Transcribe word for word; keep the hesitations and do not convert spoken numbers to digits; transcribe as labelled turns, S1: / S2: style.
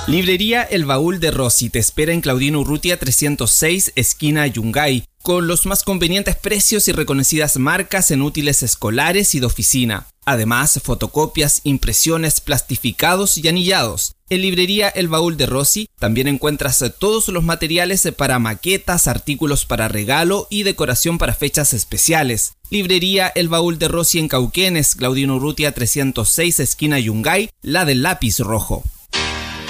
S1: Librería El Baúl de Rossi te espera en Claudino Urrutia trescientos seis, esquina Yungay, con los más convenientes precios y reconocidas marcas en útiles escolares y de oficina. Además, fotocopias, impresiones, plastificados y anillados. En Librería El Baúl de Rossi también encuentras todos los materiales para maquetas, artículos para regalo y decoración para fechas especiales. Librería El Baúl de Rossi en Cauquenes, Claudino Urrutia trescientos seis, esquina Yungay, la del lápiz rojo.